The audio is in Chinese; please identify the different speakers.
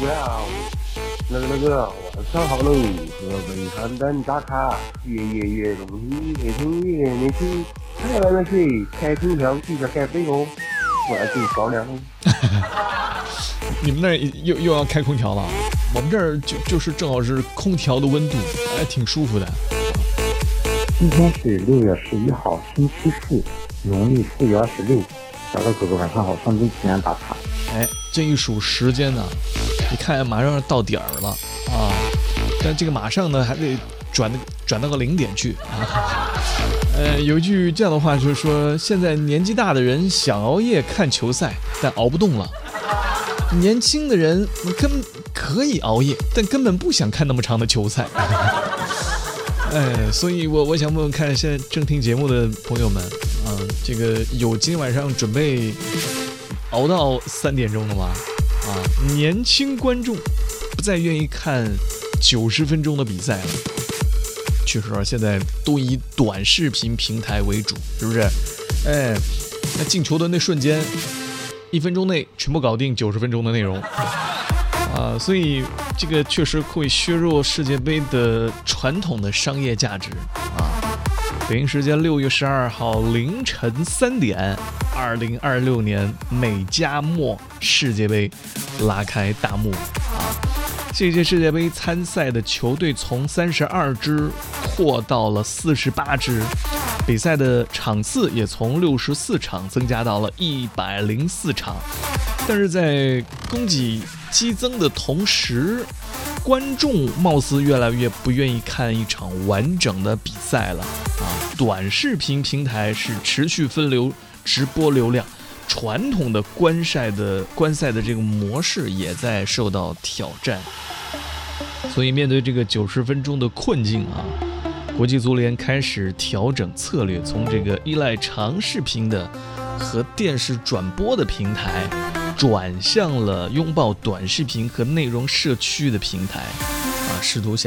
Speaker 1: 了。晚上好喽！河北邯郸打卡，月恭喜北京月年轻，太晚了睡，开空调记得盖被哦，不然就着凉喽。
Speaker 2: 你们那儿又要开空调了？我们这儿就是正好是空调的温度，还挺舒服的。
Speaker 3: 今天是6月11号，星期四，农历4月26。小的哥哥晚上好，上京济南打卡。
Speaker 2: 哎，这一数时间呢，你看马上到点儿了啊！但这个马上呢还得转到个0点去啊。有一句这样的话就是说，现在年纪大的人想熬夜看球赛，但熬不动了；年轻的人可以熬夜，但根本不想看那么长的球赛。所以我想问问看，现在正听节目的朋友们啊，这个有今天晚上准备熬到3点钟的吗？啊，年轻观众不再愿意看90分钟的比赛了。确实现在都以短视频平台为主，是不是？那进球的那瞬间，1分钟内全部搞定90分钟的内容。所以这个确实会削弱世界杯的传统的商业价值啊。北京时间6月12号凌晨3点，2026年美加墨世界杯拉开大幕啊！这届世界杯参赛的球队从32支扩到了48支，比赛的场次也从64场增加到了104场。但是在供给激增的同时，观众貌似越来越不愿意看一场完整的比赛了啊！短视频平台是持续分流直播流量，传统的观赛的这个模式也在受到挑战。所以面对这个90分钟的困境啊，国际足联开始调整策略，从这个依赖长视频的和电视转播的平台，转向了拥抱短视频和内容社区的平台啊，试图想